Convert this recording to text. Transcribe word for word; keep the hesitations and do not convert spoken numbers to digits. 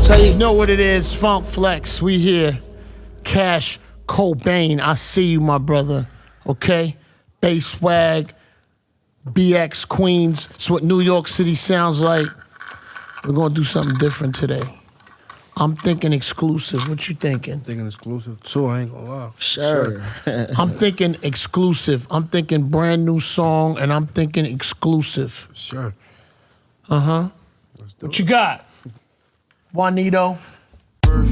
tell you. You know what it is, Funk Flex. We here. Cash Cobain, I see you, my brother. Okay? Bass Swag, B X Queens. It's what New York City sounds like. We're gonna do something different today. I'm thinking exclusive. What you thinking? Thinking exclusive too, I ain't gonna lie. Sure. I'm thinking exclusive. I'm thinking brand new song, and I'm thinking exclusive. Sure. Uh-huh. Let's do What it. you got? Juanito?